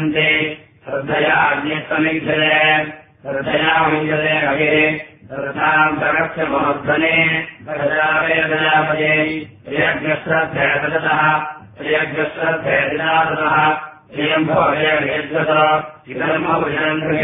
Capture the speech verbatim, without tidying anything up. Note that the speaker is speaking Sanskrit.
श्रद्धया अग्निस्वमिक्षते श्रद्धया मुञ्जते हविः श्रद्धाम् सर्वस्य महोध्वने प्रजापते प्रियज्ञश्रद्धेतः प्रियज्ञश्रद्धेतिनाथः प्रियम् भवयज्ञत इदम्